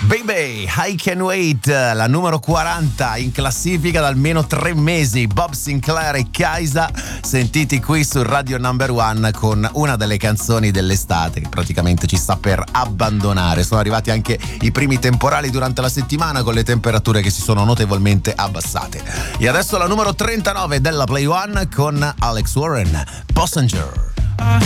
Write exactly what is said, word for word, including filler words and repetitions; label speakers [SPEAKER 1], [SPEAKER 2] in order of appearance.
[SPEAKER 1] Baby, I Can Wait, la numero quaranta in classifica da almeno tre mesi. Bob Sinclair e Kaisa, sentiti qui su Radio Number One con una delle canzoni dell'estate che praticamente ci sta per abbandonare. Sono arrivati anche i primi temporali durante la settimana con le temperature che si sono notevolmente abbassate. E adesso la numero trentanove della Play One con Alex Warren, Passenger.
[SPEAKER 2] I